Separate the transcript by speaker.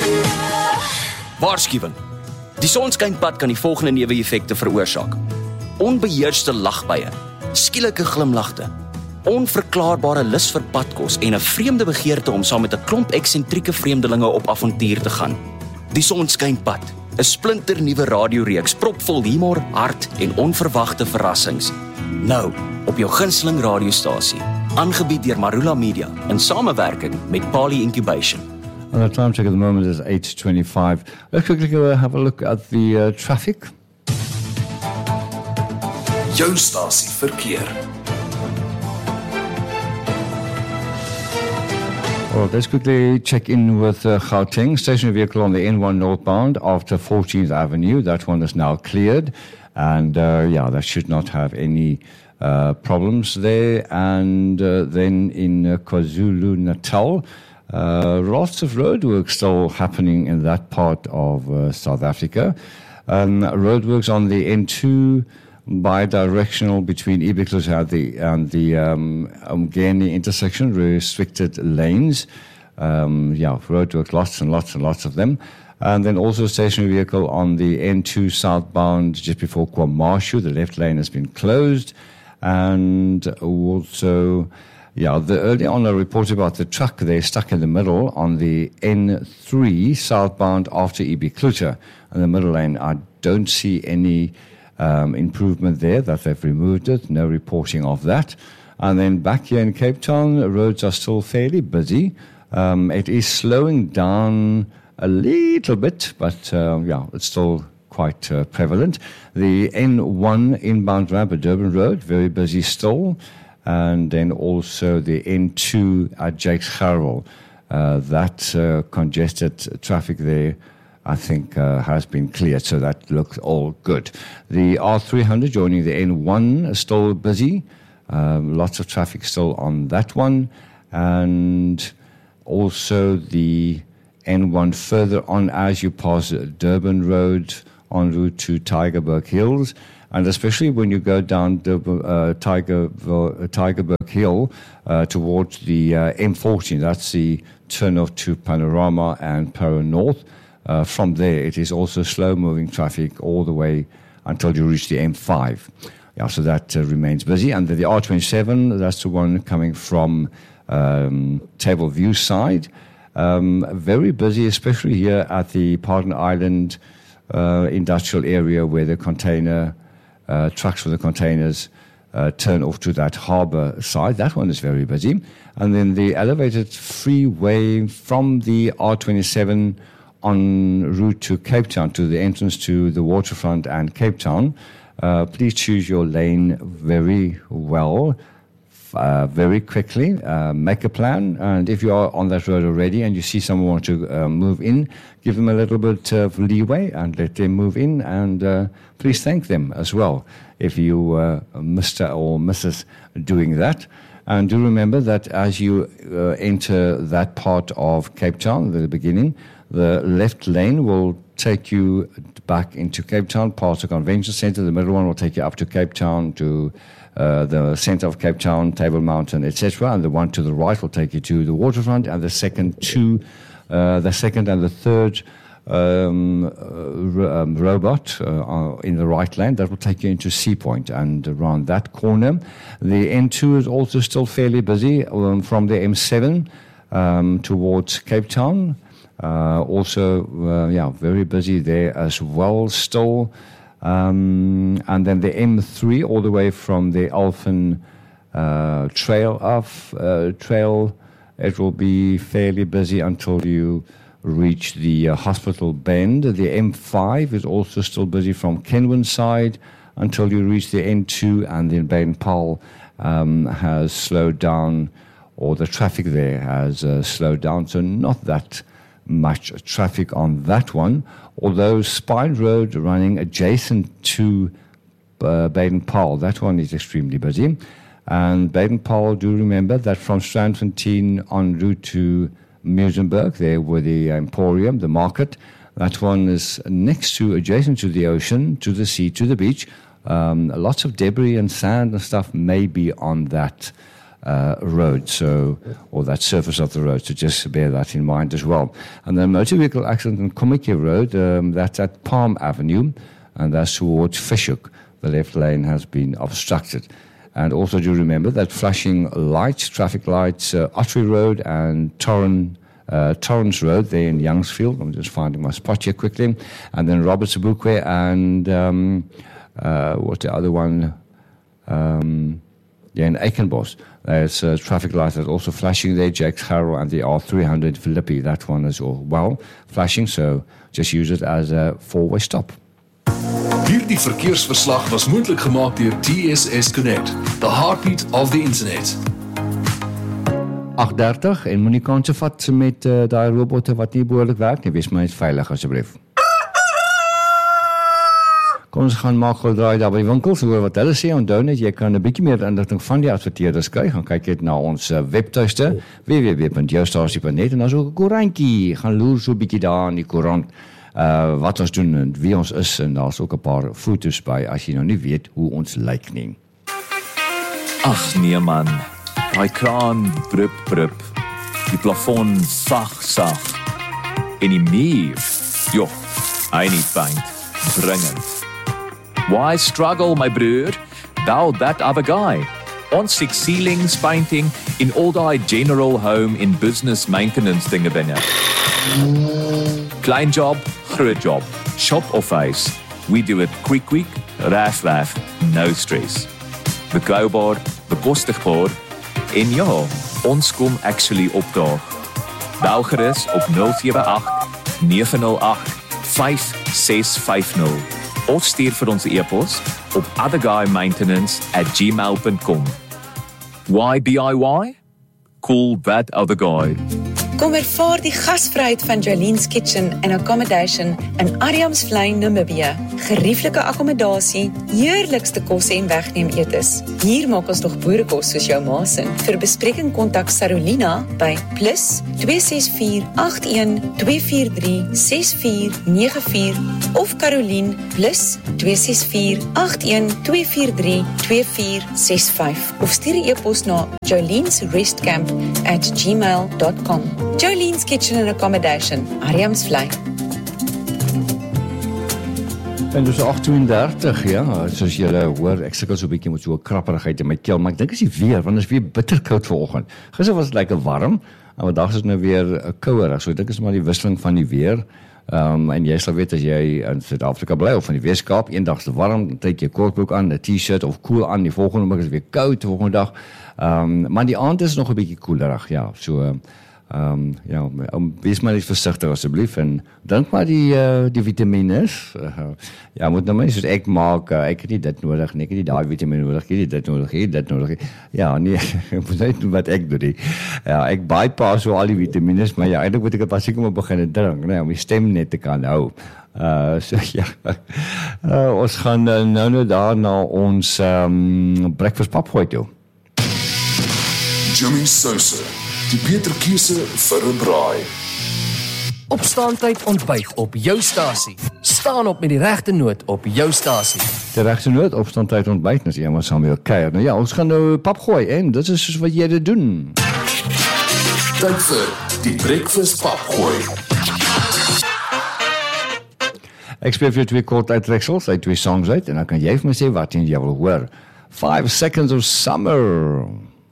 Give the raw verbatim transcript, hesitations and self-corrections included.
Speaker 1: Waarskuwing. Die sonskynpad kan die volgende neeweffekte veroorsaak. Onbeheerste lagbuie, skielike glimlagte, onverklaarbare lus vir padkos en 'n vreemde begeerte om saam met 'n klomp eksentrieke vreemdelinge op avontuur te gaan. Die sonskynpad, 'n splinternuwe radioreeks propvol humor, hart en onverwagte verrassings. Nou, op jou gunsteling radiostasie, aangebied deur Marula Media in samewerking met Pali Incubation.
Speaker 2: And the time check at the moment is eight twenty-five. Let's quickly go have a look at the uh, traffic.
Speaker 3: Jou stasie verkeer.
Speaker 2: Well, let's quickly check in with uh, Gauteng. Stationary vehicle on the N one northbound after fourteenth Avenue. That one is now cleared. And uh, yeah, that should not have any uh, problems there. And uh, then in uh, KwaZulu-Natal, Uh, lots of roadwork still happening in that part of uh, South Africa. Um, roadworks on the N two bi-directional between Ibiclus and the, and the um, Umgeni intersection, restricted lanes. Um, yeah, roadwork, lots and lots and lots of them. And then also a stationary vehicle on the N two southbound just before KwaMashu. The left lane has been closed. And also... Yeah, the, earlier on I reported about the truck there stuck in the middle on the N three southbound after Ibicluta. In the middle lane, I don't see any um, improvement there, that they've removed it, no reporting of that. And then back here in Cape Town, the roads are still fairly busy. Um, it is slowing down a little bit, but uh, yeah, it's still quite uh, prevalent. The N one inbound ramp at Durban Road, very busy still. And then also the N two at Jakes Gerwel. Uh, that uh, congested traffic there, I think, uh, has been cleared, so that looks all good. The R three hundred joining the N one is still busy. Um, lots of traffic still on that one. And also the N one further on as you pass Durban Road en route to Tygerberg Hills. And especially when you go down the uh, Tiger, uh, Tygerberg Hill uh, towards the uh, M fourteen, that's the turn-off to Panorama and Paro North. Uh, from there, it is also slow-moving traffic all the way until you reach the M five. Yeah, so that uh, remains busy. And then the R twenty-seven, that's the one coming from um, Table View side. Um, very busy, especially here at the Pardon Island uh, industrial area where the container... Uh, trucks for the containers uh, turn off to that harbour side. That one is very busy. And then the elevated freeway from the R twenty-seven en route to Cape Town, to the entrance to the waterfront and Cape Town. Uh, please choose your lane very well, uh, very quickly. Uh, make a plan. And if you are on that road already and you see someone want to uh, move in, give them a little bit of leeway and let them move in, and uh, please thank them as well if you uh, Mister or Missus doing that. And do remember that as you uh, enter that part of Cape Town at the beginning, the left lane will take you back into Cape Town, past the convention centre. The middle one will take you up to Cape Town, to uh, the centre of Cape Town, Table Mountain, et cetera. And the one to the right will take you to the waterfront, and the second two Uh, the second and the third um, uh, um, robot uh, in the right lane, that will take you into Sea Point and around that corner. The N two is also still fairly busy um, from the M seven um, towards Cape Town. Uh, also, uh, yeah, very busy there as well still. Um, and then the M three all the way from the Alphen uh, trail off, uh, trail. It will be fairly busy until you reach the uh, Hospital Bend. The M five is also still busy from Kenwyn side until you reach the N two, and then Baden-Powell um, has slowed down, or the traffic there has uh, slowed down, so not that much traffic on that one, although Spine Road running adjacent to uh, Baden-Powell, that one is extremely busy. And Baden-Powell, do remember that from Strandfontein en route to Muizenberg, there were the Emporium, the market. That one is next to, adjacent to the ocean, to the sea, to the beach. Um, lots of debris and sand and stuff may be on that uh, road, so or that surface of the road. So just bear that in mind as well. And then motor vehicle accident on Kommetjie Road, um, that's at Palm Avenue, and that's towards Fishhook. The left lane has been obstructed. And also do remember that flashing lights, traffic lights, uh, Ottery Road and Torrens, uh, Torrens Road there in Youngsfield. I'm just finding my spot here quickly. And then Robert Sobukwe and um, uh, what's the other one? Um, yeah, in Aikenbos. There's a traffic light that's also flashing there, Jakes Harrow and the R three hundred Philippi. That one is all well flashing, so just use it as a four-way stop.
Speaker 3: Hierdie verkeersverslag was moontlik gemaak deur T S S Connect, the heartbeat of the internet.
Speaker 2: agt dertig en moenie kanse vat met uh, daai robotte wat nie behoorlik werk nie. Wees maar net veilig asseblief. Kom ons gaan maak gou draai daar by die winkels, hoor wat hulle sê. Onthou net, jy kan 'n bietjie meer inligting van die adverteerders kry. Gaan kyk net na ons uh, webtuiste w w w punt joustasie punt net en daar's ook 'n koerantjie. Gaan loer so 'n bietjie daar in die koerant. Uh, wat ons doen en wie ons is, en daar's ook 'n paar foto's by as jy nou nie weet hoe ons lyk nie.
Speaker 4: Ag nee man, daai kraan brup brup, die plafon sag sag, en die muur, joh, hy nie paint, dringend. Why struggle my broer? Thou that other guy. Ons six ceilings painting in all die general home in business maintenance dinge dinge. Klein job, groot job, shop of face. We do it quick quick, raf raf, no stress. Betrouwbaar, bekostigbaar en ja, ons kom actually opdaag. Bel gerus op nul sewe agt nege nul agt vyf ses vyf nul of stuur vir ons e-pos op otherguymaintenance at gmail dot com. Why D I Y? Call that other guy.
Speaker 5: Kom ervaar die gasvryheid van Jolene's Kitchen and Accommodation in Adamsvlei, Namibië. Gerieflike akkommodasie, heerlikste kosse en wegneem etes. Hier maak ons nog boerekos soos jou ma se. Vir bespreking kontak Sarolina by plus twee ses vier agt een twee vier drie ses vier nege vier of Caroline plus twee ses vier agt een twee vier drie twee vier ses vyf of stuur 'n e-pos na jolenesrestcamp at gmail dot com. Jolene's Kitchen and Accommodation, Adamsvlei.
Speaker 2: En dus agt twee dertig, ja, soos julle hoor, ek sukkel so 'n bietjie met so 'n krapperigheid in my keel, maar ek dink is die weer, want dit is weer bitterkoud vanoggend. Gister was dit lekker warm, en vandag is dit nou weer kouer, so ek dink is maar die wisseling van die weer. Um, en jy sal weet as jy in Suid-Afrika bly of in die Weskaap, eendag is dit warm, dan trek jy 'n kortbroek aan, 'n T-shirt of koel aan, die volgende dag is weer koud, die volgende dag. Um, maar die aand is nog 'n bietjie koelerig, ja, so Um, ja, um, wees maar net versigtig asseblief en drink maar die, uh, die vitamines. Uh, ja, moet nou maar soos ek maak, uh, ek het nie dit nodig, nie, ek het nie daai vitamine nodig, ek het nie dit nodig, ek het dit nodig. Ja, nee, ek moet net doen wat ek doen. Ja, ek bypass so al die vitamines, maar ja, eintlik moet ek dit pas ek om begin drink, nee, om die stem net te kan hou. Uh, so ja, uh, ons gaan uh, nou nou daar na ons um, breakfast papgooi toe.
Speaker 3: Jimmy Souse, die beter keuse vir 'n braai.
Speaker 6: Opstaantyd ontbyt op jou stasie. Staan op met die regte noot op jou stasie.
Speaker 2: Die regte noot, opstaantyd ontbyt, as iemand saam wil kuier. Nou ja, ons gaan nou pap gooi en dit is soos wat jy dit doen.
Speaker 3: Tyd vir die breakfast pap gooi.
Speaker 2: Ek speel vir twee kort uittreksels uit twee songs uit en dan kan jy vir my sê wat jy wil hoor. Five Seconds of Summer.